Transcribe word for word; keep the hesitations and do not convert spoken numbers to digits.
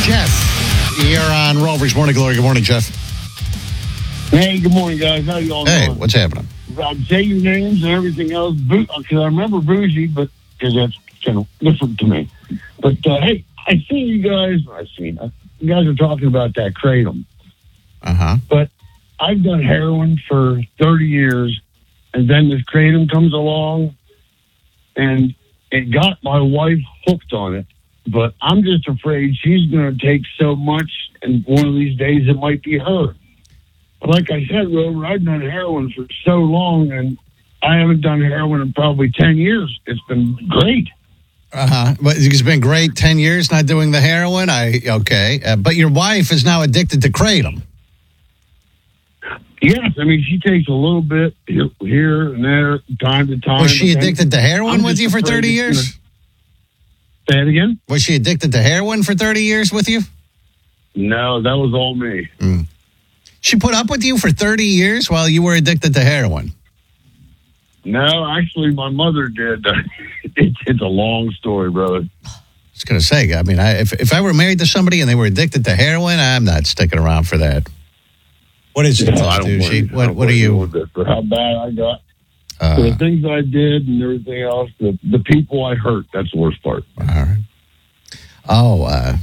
Jeff, you're on Rover's Morning Glory. Good morning, Jeff. Hey, good morning, guys. How you all Hey, doing? what's happening? I'd say your names and everything else, because I remember Bougie, but because that's kind of different to me. But, uh, hey, I seen you guys, I seen, uh, you guys are talking about that kratom. Uh-huh. But I've done heroin for thirty years, and then this kratom comes along, and it got my wife hooked on it. But I'm just afraid she's going to take so much, and one of these days it might be her. But like I said, Rover, I've done heroin for so long, and I haven't done heroin in probably ten years. It's been great. Uh-huh. But it's been great, ten years not doing the heroin. I Okay. Uh, but your wife is now addicted to kratom. Yes, I mean, she takes a little bit here, here and there, time to time. Was she but then- addicted to heroin I'm with just you for afraid thirty it's years? gonna- Say it again? Was she addicted to heroin for thirty years with you? No, that was all me. Mm. She put up with you for thirty years while you were addicted to heroin? No, actually, my mother did. it's, it's a long story, brother. I was going to say, I mean, I, if, if I were married to somebody and they were addicted to heroin, I'm not sticking around for that. What is it, No, I don't dude? want She- to- I What, don't what are want to deal you? with it for how bad I got? For Uh, the things I did and everything else, the, the people I hurt, that's the worst part. all right. Oh, uh,